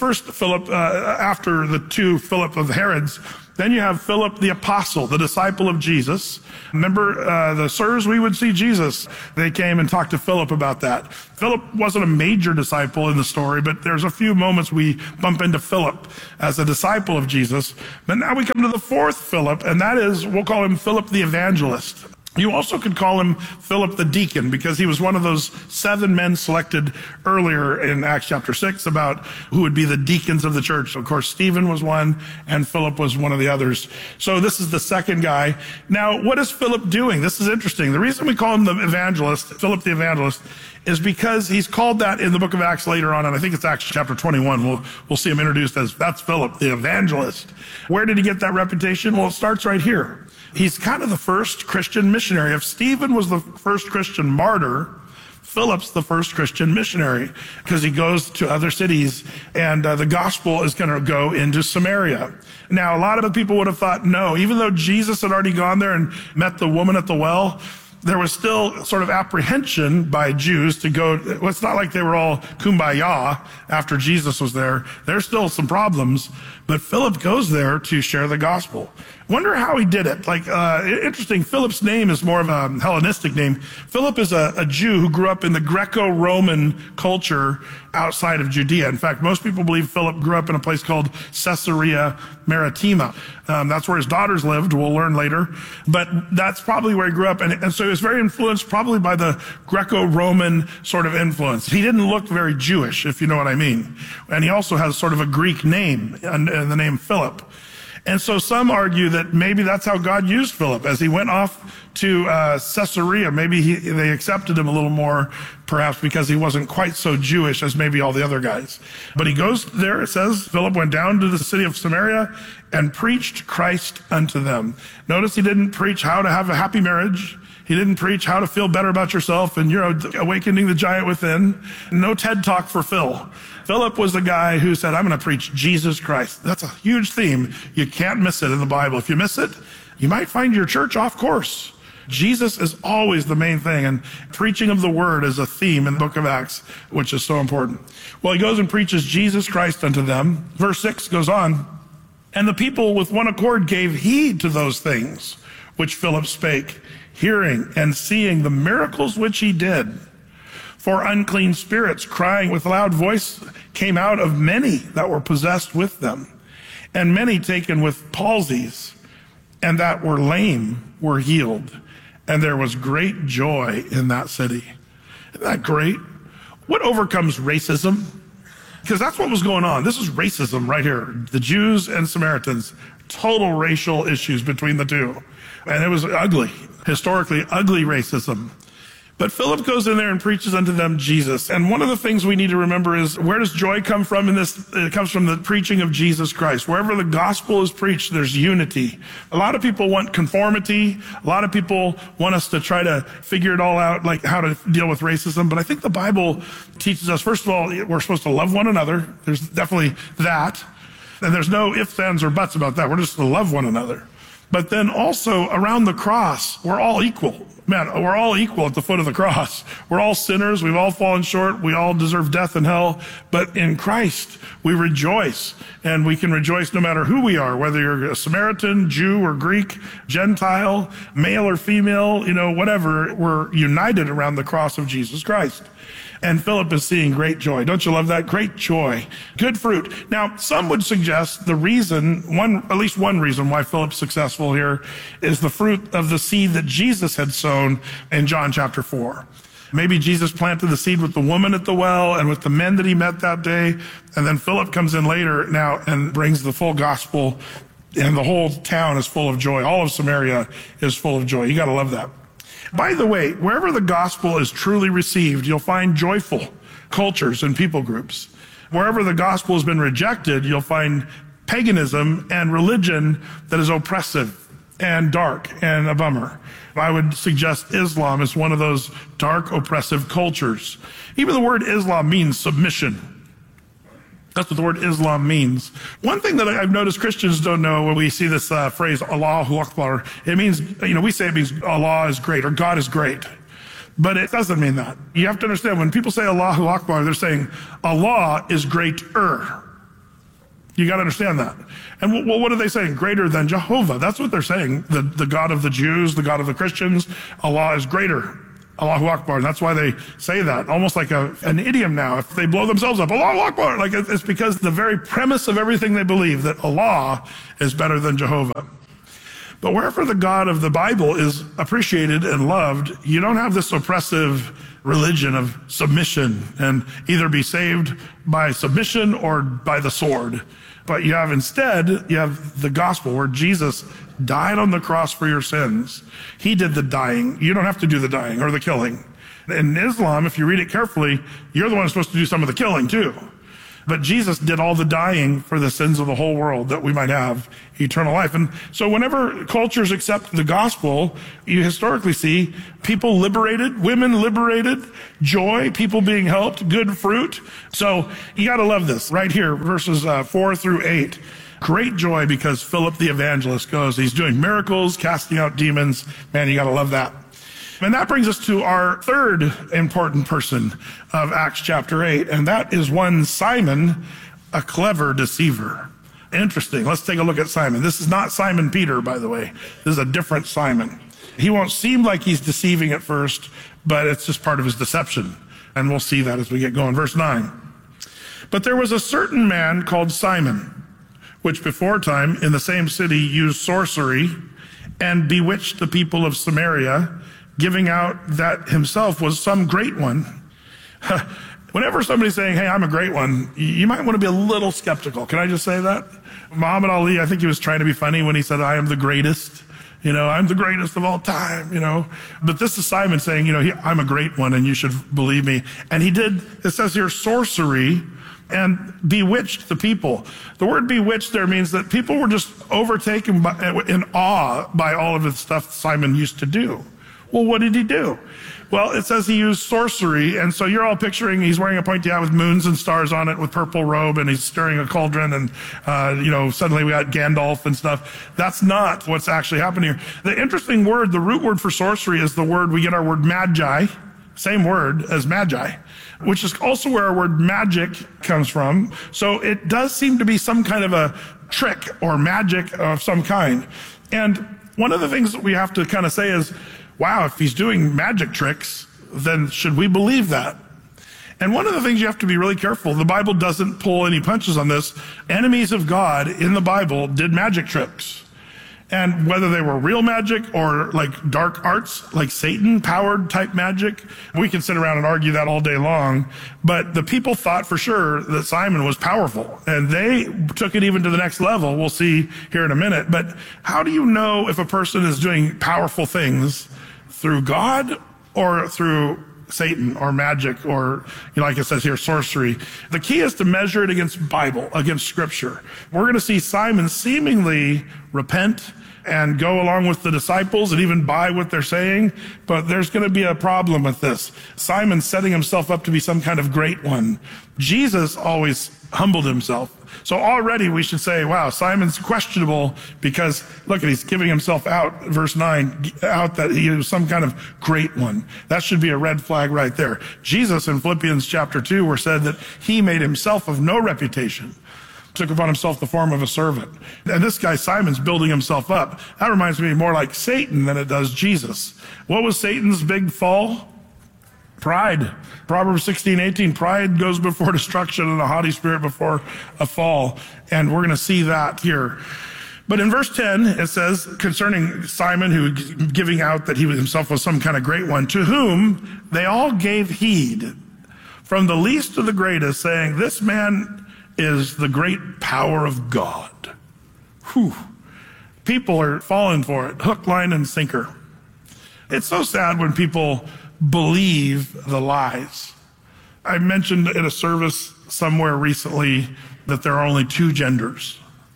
first Philip, after the two Philip of the Herods, then you have Philip the apostle, the disciple of Jesus. Remember, the sirs, we would see Jesus. They came and talked to Philip about that. Philip wasn't a major disciple in the story, but there's a few moments we bump into Philip as a disciple of Jesus. But now we come to the fourth Philip, and that is, we'll call him Philip the evangelist. You also could call him Philip the deacon, because he was one of those 7 men selected earlier in Acts chapter 6 about who would be the deacons of the church. Of course, Stephen was one, and Philip was one of the others. So this is the second guy. Now, what is Philip doing? This is interesting. The reason we call him the evangelist, Philip the evangelist, is because he's called that in the book of Acts later on, and I think it's Acts chapter 21. We'll see him introduced as, that's Philip the evangelist. Where did he get that reputation? Well, it starts right here. He's kind of the first Christian missionary. If Stephen was the first Christian martyr, Philip's the first Christian missionary, because he goes to other cities, and the gospel is going to go into Samaria. Now, a lot of the people would have thought, no, even though Jesus had already gone there and met the woman at the well, there was still sort of apprehension by Jews to go. Well, it's not like they were all kumbaya after Jesus was there. There's still some problems, but Philip goes there to share the gospel. Wonder how he did it. Interesting, Philip's name is more of a Hellenistic name. Philip is a Jew who grew up in the Greco-Roman culture outside of Judea. In fact, most people believe Philip grew up in a place called Caesarea Maritima. That's where his daughters lived, we'll learn later. But that's probably where he grew up. And so he was very influenced probably by the Greco-Roman sort of influence. He didn't look very Jewish, if you know what I mean. And he also has sort of a Greek name, and the name Philip. And so some argue that maybe that's how God used Philip. As he went off to Caesarea, maybe they accepted him a little more, perhaps because he wasn't quite so Jewish as maybe all the other guys. But he goes there, it says, Philip went down to the city of Samaria and preached Christ unto them. Notice he didn't preach how to have a happy marriage. He didn't preach how to feel better about yourself and you're awakening the giant within. No TED Talk for Phil. Philip was the guy who said, I'm going to preach Jesus Christ. That's a huge theme. You can't miss it in the Bible. If you miss it, you might find your church off course. Jesus is always the main thing, and preaching of the word is a theme in the book of Acts, which is so important. Well, he goes and preaches Jesus Christ unto them. Verse 6 goes on, and the people with one accord gave heed to those things which Philip spake, hearing and seeing the miracles which he did. For unclean spirits, crying with loud voice, came out of many that were possessed with them, and many taken with palsies, and that were lame were healed. And there was great joy in that city. Isn't that great? What overcomes racism? Because that's what was going on. This is racism right here. The Jews and Samaritans, total racial issues between the two. And it was ugly, historically ugly racism. But Philip goes in there and preaches unto them Jesus. And one of the things we need to remember is, where does joy come from in this? It comes from the preaching of Jesus Christ. Wherever the gospel is preached, there's unity. A lot of people want conformity. A lot of people want us to try to figure it all out, like how to deal with racism. But I think the Bible teaches us, first of all, we're supposed to love one another. There's definitely that. And there's no ifs, ands, or buts about that. We're just to love one another. But then also around the cross, we're all equal. Man, we're all equal at the foot of the cross. We're all sinners. We've all fallen short. We all deserve death and hell. But in Christ, we rejoice. And we can rejoice no matter who we are, whether you're a Samaritan, Jew or Greek, Gentile, male or female, whatever. We're united around the cross of Jesus Christ. And Philip is seeing great joy. Don't you love that? Great joy. Good fruit. Now, some would suggest the reason, at least one reason why Philip's successful here is the fruit of the seed that Jesus had sown in John chapter 4. Maybe Jesus planted the seed with the woman at the well and with the men that he met that day. And then Philip comes in later now and brings the full gospel, and the whole town is full of joy. All of Samaria is full of joy. You got to love that. By the way, wherever the gospel is truly received, you'll find joyful cultures and people groups. Wherever the gospel has been rejected, you'll find paganism and religion that is oppressive and dark and a bummer. I would suggest Islam is one of those dark, oppressive cultures. Even the word Islam means submission. That's what the word Islam means. One thing that I've noticed Christians don't know when we see this phrase, Allahu Akbar, it means, we say it means Allah is great or God is great. But it doesn't mean that. You have to understand, when people say Allahu Akbar, they're saying Allah is greater. You got to understand that. And well, what are they saying? Greater than Jehovah. That's what they're saying. The God of the Jews, the God of the Christians, Allah is greater. Allahu Akbar. And that's why they say that, almost like an idiom now. If they blow themselves up, Allahu Akbar. Like it's because the very premise of everything they believe, that Allah is better than Jehovah. But wherever the God of the Bible is appreciated and loved, you don't have this oppressive religion of submission and either be saved by submission or by the sword. But you have the gospel where Jesus died on the cross for your sins. He did the dying. You don't have to do the dying or the killing. In Islam, if you read it carefully, you're the one who's supposed to do some of the killing too. But Jesus did all the dying for the sins of the whole world that we might have eternal life. And so whenever cultures accept the gospel, you historically see people liberated, women liberated, joy, people being helped, good fruit. So you got to love this right here, verses 4 through 8. Great joy because Philip the evangelist goes. He's doing miracles, casting out demons. Man, you got to love that. And that brings us to our third important person of Acts chapter 8, and that is one Simon, a clever deceiver. Interesting. Let's take a look at Simon. This is not Simon Peter, by the way. This is a different Simon. He won't seem like he's deceiving at first, but it's just part of his deception. And we'll see that as we get going. Verse 9. But there was a certain man called Simon, which before time in the same city used sorcery and bewitched the people of Samaria, giving out that himself was some great one. Whenever somebody's saying, hey, I'm a great one, you might want to be a little skeptical. Can I just say that? Muhammad Ali, I think he was trying to be funny when he said, I am the greatest. I'm the greatest of all time, But this is Simon saying, I'm a great one and you should believe me. And he did, it says here, sorcery and bewitched the people. The word bewitched there means that people were just overtaken in awe by all of the stuff Simon used to do. Well, what did he do? Well, it says he used sorcery, and so you're all picturing he's wearing a pointy hat with moons and stars on it with purple robe, and he's stirring a cauldron, and, suddenly we got Gandalf and stuff. That's not what's actually happening here. The interesting word, the root word for sorcery is the word, we get our word magi, same word as magi, which is also where our word magic comes from. So it does seem to be some kind of a trick or magic of some kind. And one of the things that we have to kind of say is, wow, if he's doing magic tricks, then should we believe that? And one of the things you have to be really careful, the Bible doesn't pull any punches on this. Enemies of God in the Bible did magic tricks. And whether they were real magic or like dark arts, like Satan-powered type magic, we can sit around and argue that all day long. But the people thought for sure that Simon was powerful, and they took it even to the next level. We'll see here in a minute. But how do you know if a person is doing powerful things through God or through Satan or magic or, like it says here, sorcery? The key is to measure it against Bible, against Scripture. We're going to see Simon seemingly repent and go along with the disciples and even buy what they're saying, but there's going to be a problem with this. Simon's setting himself up to be some kind of great one. Jesus always humbled himself. So already we should say, wow, Simon's questionable because look, he's giving himself out, verse 9, out that he is some kind of great one. That should be a red flag right there. Jesus in Philippians chapter 2 were said that he made himself of no reputation, took upon himself the form of a servant. And this guy Simon's building himself up. That reminds me more like Satan than it does Jesus. What was Satan's big fall? Pride. Proverbs 16:18, pride goes before destruction and a haughty spirit before a fall. And we're going to see that here. But in verse 10, it says concerning Simon, who giving out that he himself was some kind of great one, to whom they all gave heed, from the least to the greatest, saying, this man is the great power of God. Whew. People are falling for it, hook, line, and sinker. It's so sad when people believe the lies. I mentioned in a service somewhere recently that there are only two genders.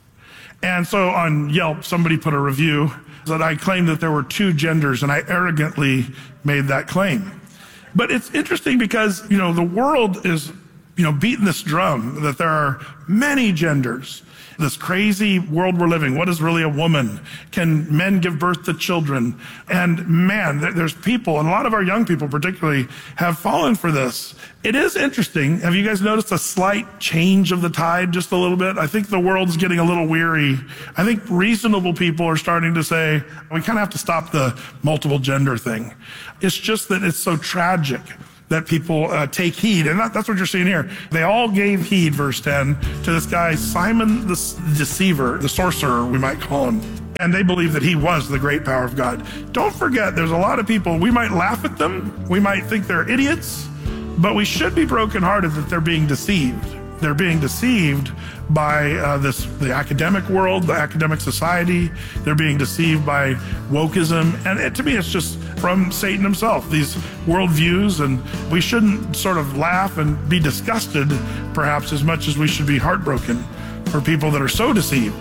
And so on Yelp, somebody put a review that I claimed that there were two genders, and I arrogantly made that claim. But it's interesting because, the world is beating this drum that there are many genders. This crazy world we're living. What is really a woman? Can men give birth to children? And man, there's people, and a lot of our young people particularly, have fallen for this. It is interesting. Have you guys noticed a slight change of the tide just a little bit? I think the world's getting a little weary. I think reasonable people are starting to say, we kind of have to stop the multiple gender thing. It's just that it's so tragic that people take heed. And that's what you're seeing here. They all gave heed, verse 10, to this guy, Simon the deceiver, the sorcerer, we might call him. And they believe that he was the great power of God. Don't forget, there's a lot of people, we might laugh at them, we might think they're idiots, but we should be brokenhearted that they're being deceived. They're being deceived by the academic world, the academic society. They're being deceived by wokeism. And to me, it's just from Satan himself, these worldviews. And we shouldn't sort of laugh and be disgusted, perhaps, as much as we should be heartbroken for people that are so deceived.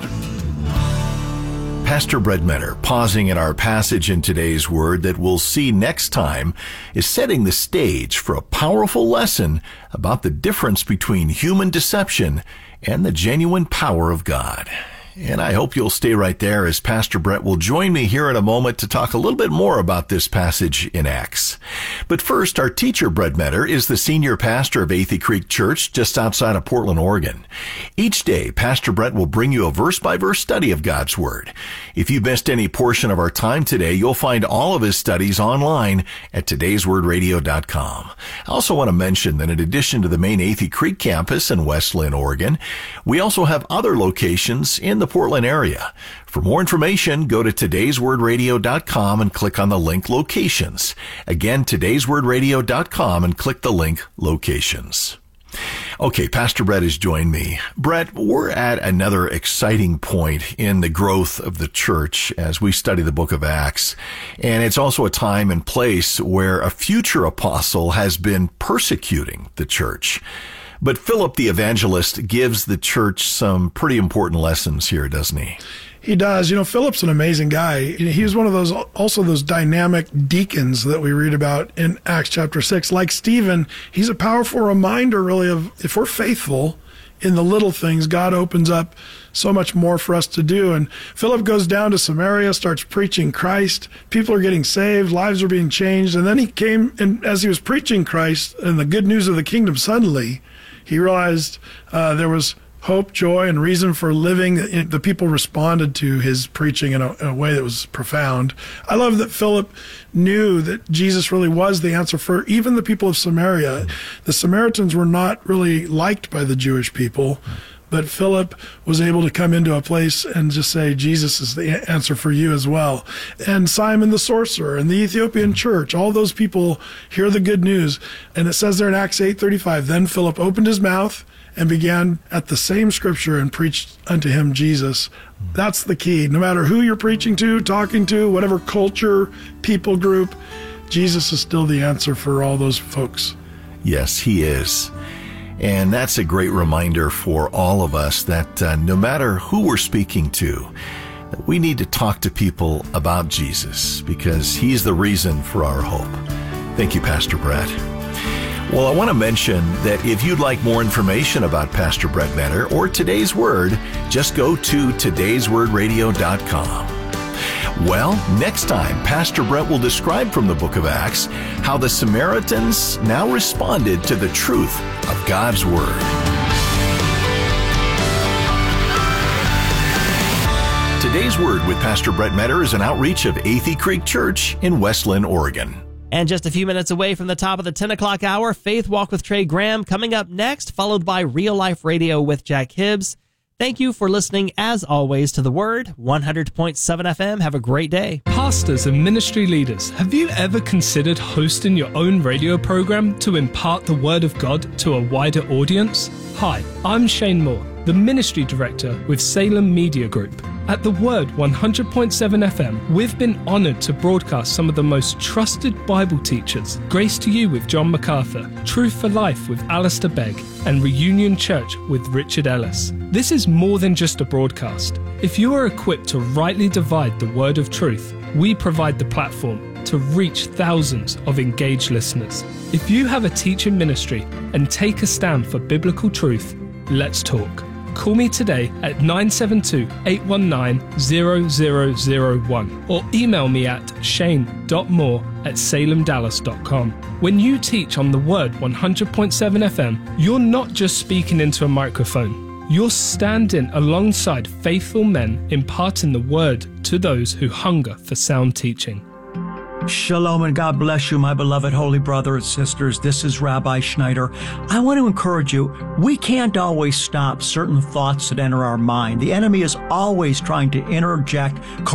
Pastor Brett Meador, pausing in our passage in today's Word that we'll see next time, is setting the stage for a powerful lesson about the difference between human deception and the genuine power of God. And I hope you'll stay right there as Pastor Brett will join me here in a moment to talk a little bit more about this passage in Acts. But first, our teacher, Brett Meador, is the senior pastor of Athey Creek Church just outside of Portland, Oregon. Each day, Pastor Brett will bring you a verse-by-verse study of God's Word. If you missed any portion of our time today, you'll find all of his studies online at todayswordradio.com. I also want to mention that in addition to the main Athey Creek campus in West Linn, Oregon, we also have other locations in the Portland area. For more information, go to todayswordradio.com and click on the link Locations. Again, todayswordradio.com and click the link Locations. Okay, Pastor Brett has joined me. Brett, we're at another exciting point in the growth of the church as we study the book of Acts. And it's also a time and place where a future apostle has been persecuting the church. But Philip the evangelist gives the church some pretty important lessons here, doesn't he? He does. Philip's an amazing guy. He was one of those dynamic deacons that we read about in Acts chapter 6. Like Stephen, he's a powerful reminder, really, of if we're faithful in the little things, God opens up so much more for us to do. And Philip goes down to Samaria, starts preaching Christ. People are getting saved, lives are being changed. And then he came, and as he was preaching Christ and the good news of the kingdom, suddenly he realized there was hope, joy, and reason for living. The people responded to his preaching in a way that was profound. I love that Philip knew that Jesus really was the answer for even the people of Samaria. The Samaritans were not really liked by the Jewish people, but Philip was able to come into a place and just say, Jesus is the answer for you as well. And Simon the sorcerer and the Ethiopian church, all those people hear the good news. And it says there in Acts 8:35, then Philip opened his mouth and began at the same scripture and preached unto him Jesus. That's the key. No matter who you're preaching to, talking to, whatever culture, people group, Jesus is still the answer for all those folks. Yes, he is. And that's a great reminder for all of us that no matter who we're speaking to, that we need to talk to people about Jesus because he's the reason for our hope. Thank you, Pastor Brett. Well, I want to mention that if you'd like more information about Pastor Brett Meador or Today's Word, just go to todayswordradio.com. Well, next time, Pastor Brett will describe from the book of Acts how the Samaritans now responded to the truth of God's Word. Today's Word with Pastor Brett Meador is an outreach of Athey Creek Church in West Linn, Oregon. And just a few minutes away from the top of the 10 o'clock hour, Faith Walk with Trey Graham coming up next, followed by Real Life Radio with Jack Hibbs. Thank you for listening, as always, to The Word, 100.7 FM. Have a great day. Pastors and ministry leaders, have you ever considered hosting your own radio program to impart the Word of God to a wider audience? Hi, I'm Shane Moore, the Ministry Director with Salem Media Group. At The Word 100.7 FM, we've been honored to broadcast some of the most trusted Bible teachers. Grace to You with John MacArthur, Truth for Life with Alistair Begg, and Reunion Church with Richard Ellis. This is more than just a broadcast. If you are equipped to rightly divide the word of truth, we provide the platform. to reach thousands of engaged listeners. If you have a teaching ministry and take a stand for biblical truth, let's talk. Call me today at 972-819-0001 or email me at shane.moore@salemdallas.com. When you teach on the Word 100.7 FM, you're not just speaking into a microphone. You're standing alongside faithful men imparting the Word to those who hunger for sound teaching. Shalom and God bless you, my beloved holy brothers and sisters. This is Rabbi Schneider. I want to encourage you, we can't always stop certain thoughts that enter our mind. The enemy is always trying to interject